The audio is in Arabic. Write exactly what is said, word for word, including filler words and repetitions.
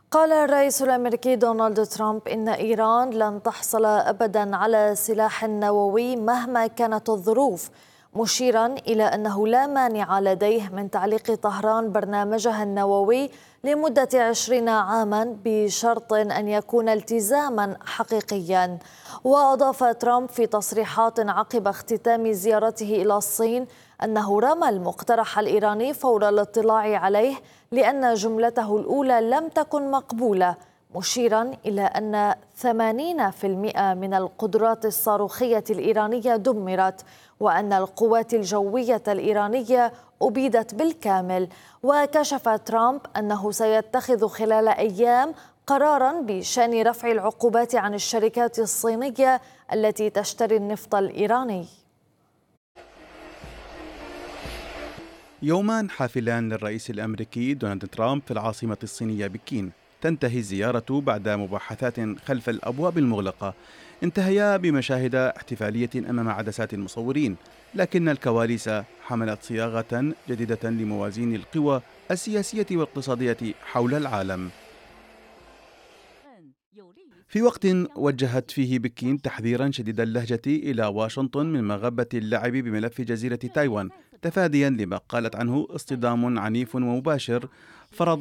قال الرئيس الأمريكي دونالد ترامب إن إيران لن تحصل أبدا على سلاح نووي مهما كانت الظروف، مشيرا إلى أنه لا مانع لديه من تعليق طهران برنامجها النووي لمدة عشرين عاما بشرط أن يكون التزاما حقيقيا. وأضاف ترامب في تصريحات عقب اختتام زيارته إلى الصين أنه رمى المقترح الإيراني فور الاطلاع عليه لأن جملته الأولى لم تكن مقبولة، مشيرا إلى أن ثمانين بالمئة من القدرات الصاروخية الإيرانية دمرت، وأن القوات الجوية الإيرانية أبيدت بالكامل. وكشف ترامب أنه سيتخذ خلال أيام قراراً بشأن رفع العقوبات عن الشركات الصينية التي تشتري النفط الإيراني. يومان حافلان للرئيس الأمريكي دونالد ترامب في العاصمة الصينية بكين. تنتهي الزيارة بعد مباحثات خلف الأبواب المغلقة انتهيا بمشاهد احتفالية أمام عدسات المصورين، لكن الكواليس حملت صياغة جديدة لموازين القوى السياسية والاقتصادية حول العالم. في وقت وجهت فيه بكين تحذيرا شديد اللهجة إلى واشنطن من مغبة اللعب بملف جزيرة تايوان، تفاديا لما قالت عنه اصطدام عنيف ومباشر فرض